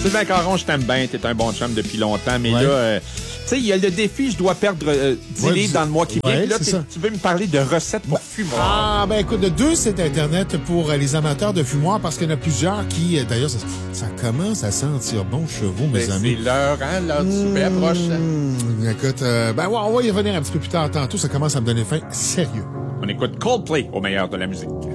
Sylvain Caron, je t'aime bien, t'es un bon chum depuis longtemps, mais là, tu sais, il y a le défi, je dois perdre 10 livres dans le mois qui vient. Ouais, Là, c'est tu veux me parler de recettes pour fumoir. Ah, ben écoute, de 2 sites Internet pour les amateurs de fumoir, parce qu'il y en a plusieurs qui, d'ailleurs, ça commence à sentir bon chevaux, mes amis. C'est l'heure, hein? L'heure du souper approche. Écoute, on va y revenir un petit peu plus tard tantôt. Ça commence à me donner faim. Sérieux. On écoute Coldplay au meilleur de la musique.